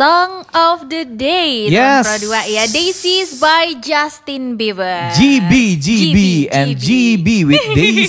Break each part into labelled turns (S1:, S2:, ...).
S1: Song of the Day.
S2: Yes.
S1: Pro 2 ya. Daisies by Justin Bieber.
S2: GB and GB with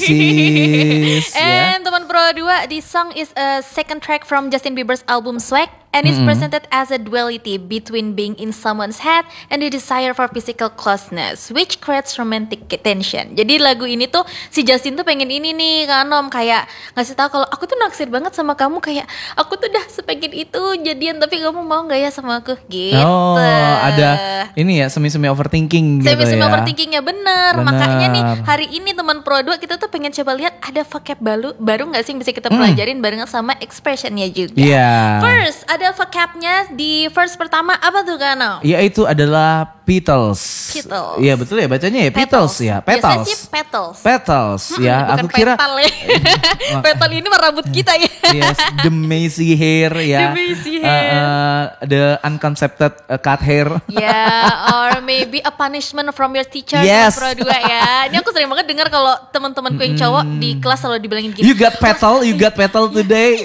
S2: Daisies.
S1: And teman Pro 2, this song is a second track from Justin Bieber's album Swag. And it's presented as a duality between being in someone's head and the desire for physical closeness, which creates romantic tension. Jadi lagu ini tuh si Justin tuh pengen ini nih Kanom, kayak ngasih tahu kalau aku tuh naksir banget sama kamu, kayak aku tuh udah sepengen itu jadian, tapi kamu mau nggak ya sama aku gitu.
S2: Oh, ada ini ya semi-semi overthinking gitu ya.
S1: Semi-semi overthinkingnya bener. Makanya nih hari ini teman Pro 2 kita tuh pengen coba lihat ada vocab baru nggak sih yang bisa kita pelajarin barengan sama expressionnya juga.
S2: Iya.
S1: First ada vocabnya di verse pertama, apa tuh Kano?
S2: Yaitu adalah petals.
S1: Petals.
S2: Iya betul ya bacanya ya petals ya.
S1: Biasanya
S2: Petals.
S1: sih petals.
S2: Petals ya.
S1: Bukan
S2: Aku kira
S1: petal ya. Petal ini mah rambut kita ya.
S2: yes, the messy hair ya.
S1: The messy hair.
S2: The unconcepted cut hair.
S1: Ya, or maybe a punishment from your teacher.
S2: Yes.
S1: Pro 2 ya. Ini aku sering banget dengar kalau teman-temanku yang cowok di kelas selalu dibilangin gini.
S2: You got petal today.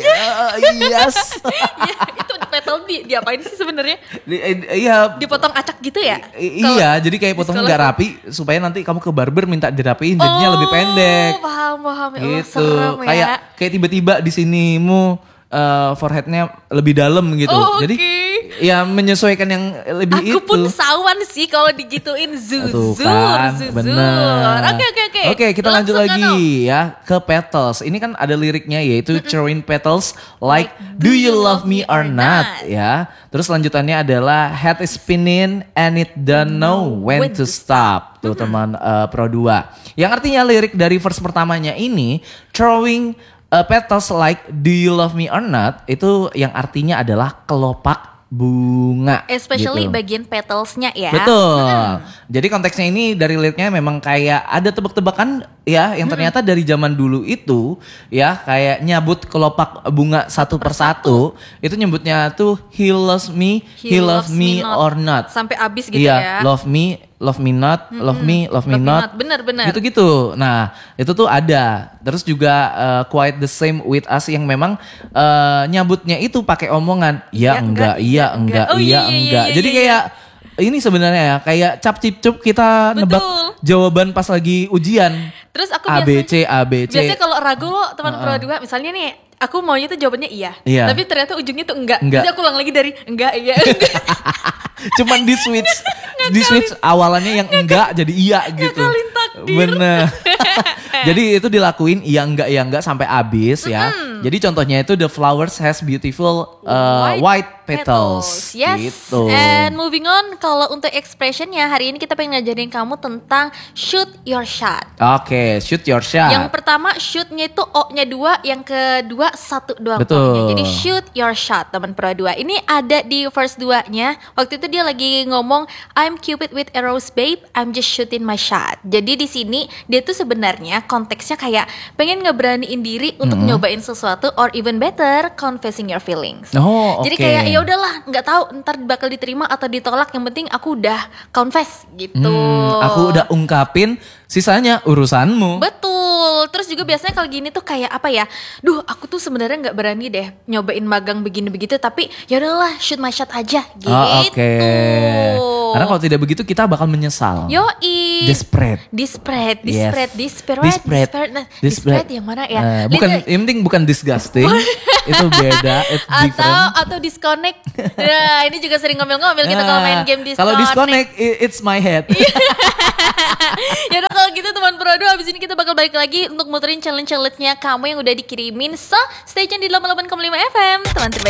S2: Yes.
S1: Ya, itu petal diapain sih sebenarnya?
S2: Iya.
S1: Dipotong acak gitu ya?
S2: Iya, jadi kayak potong nggak rapi supaya nanti kamu ke barber minta dirapiin jadinya lebih pendek.
S1: Paham. Ya Allah,
S2: Gitu.
S1: serem ya.
S2: Kayak tiba-tiba di sinimu foreheadnya lebih dalam gitu.
S1: Oh,
S2: jadi
S1: oke.
S2: ya menyesuaikan yang lebih
S1: Aku
S2: itu.
S1: pun sawan sih kalau digituin
S2: Tuh
S1: zuzur.
S2: kan, bener.
S1: Oke.
S2: Oke, kita lanjut
S1: Langsung,
S2: lagi ya ke petals. Ini kan ada liriknya yaitu throwing petals like do you love me or not ya. Terus lanjutannya adalah head is spinning and it don't know when to stop. Tuh teman Pro 2. Yang artinya lirik dari verse pertamanya ini throwing petals like do you love me or not, itu yang artinya adalah kelopak bunga.
S1: Especially
S2: gitu.
S1: bagian petalsnya ya.
S2: Betul. Jadi konteksnya ini dari liriknya memang kayak ada tebak-tebakan ya yang ternyata dari zaman dulu itu ya kayak nyabut kelopak bunga satu persatu. Itu nyebutnya tuh he loves me or not.
S1: Sampai habis gitu
S2: Iya,
S1: ya.
S2: love me not, love me not.
S1: Bener.
S2: Gitu-gitu. Nah, itu tuh ada. Terus juga quite the same with us yang memang nyabutnya itu pakai omongan iya enggak.
S1: Oh, iya.
S2: Jadi kayak ini sebenarnya ya kayak cap cip cup kita nebak jawaban pas lagi ujian.
S1: Terus aku
S2: ABC.
S1: Biasanya kalau ragu lo teman Pro 2 misalnya nih aku maunya tuh jawabannya iya. Tapi ternyata ujungnya tuh enggak. Jadi aku ulang lagi dari enggak iya.
S2: Cuman di switch awalannya yang enggak jadi iya gitu.
S1: Ngakalin takdir.
S2: Bener. Jadi itu dilakuin iya enggak sampai habis ya. Jadi contohnya itu the flowers has beautiful white petals.
S1: Yes.
S2: Gitu.
S1: And moving on, kalau untuk expressionnya hari ini kita pengen ngajarin kamu tentang shoot your shot.
S2: Oke, shoot your shot.
S1: Yang pertama shootnya itu O-nya 2, yang kedua 1 doang.
S2: Betul.
S1: Jadi shoot your shot teman Pro 2. Ini ada di verse 2-nya. Waktu itu dia lagi ngomong I'm Cupid with arrows babe, I'm just shooting my shot. Jadi di sini dia tuh sebenarnya konteksnya kayak pengen ngeberaniin diri untuk nyobain sesuatu or even better confessing your feelings.
S2: Oh,
S1: Jadi kayak ya udahlah, nggak tahu ntar bakal diterima atau ditolak, yang penting aku udah confess gitu.
S2: Aku udah ungkapin, sisanya urusanmu.
S1: Betul. Terus juga biasanya kalau gini tuh kayak apa ya? Duh, aku tuh sebenarnya nggak berani deh nyobain magang begini begitu, tapi ya udahlah shoot my shot aja gitu.
S2: Oke. Karena kalau tidak begitu kita bakal menyesal.
S1: Yoi.
S2: Desperate.
S1: Desperate yang mana ya?
S2: Bukan, yang penting bukan disgusting. Itu beda, it's different.
S1: Atau disconnect. Nah, ini juga sering ngomel-ngomel kita kalau main game disconnect.
S2: Kalau disconnect, it's my head.
S1: Ya udah kalau gitu teman Pro 2, abis ini kita bakal balik lagi untuk muterin challenge-nya kamu yang udah dikirimin. So, stay tune di 88,5 FM. Teman terbaik.